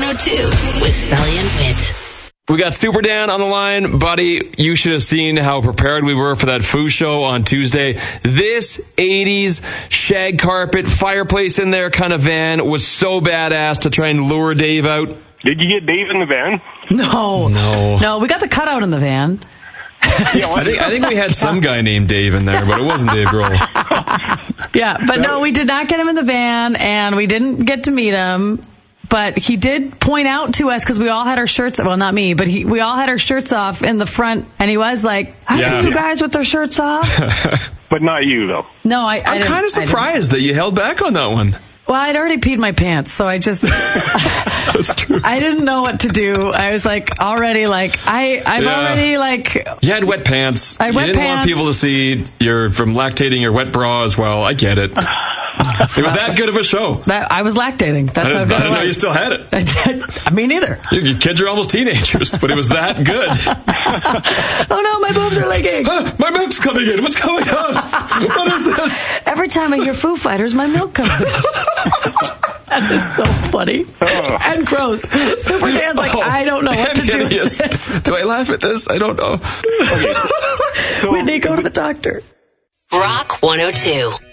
102 with Sully and Whit. We got Super Dan on the line. Buddy, you should have seen how prepared we were for that Foo show on Tuesday. This 80s shag carpet, fireplace in there kind of van was so badass to try and lure Dave out. Did you get Dave in the van? No, we got the cutout in the van. I think we had some guy named Dave in there, but it wasn't Dave Grohl. Yeah, but no, we did not get him in the van, and we didn't get to meet him. But he did point out to us, because we all had our shirts, well, not me, but we all had our shirts off in the front, and he was like, I see you guys with their shirts off. But not you, though. No, I'm kind of surprised that you held back on that one. Well, I'd already peed my pants, so I just... That's true. I didn't know what to do. I was like, already, like, I've already, like... You had wet pants. I had wet pants. You didn't want people to see you're from lactating your wet bra as well. I get it. It was that good of a show. I was lactating. That's how good it was. I didn't know you still had it. Me neither. Your kids are almost teenagers, but it was that good. Oh no, my boobs are leaking. My milk's coming in. What's going on? What is this? Every time I hear Foo Fighters, my milk comes in. That is so funny. And gross. Super Dan's like, I don't know what to do with this. Do I laugh at this? I don't know. Whitney, go to the doctor. Rock 102.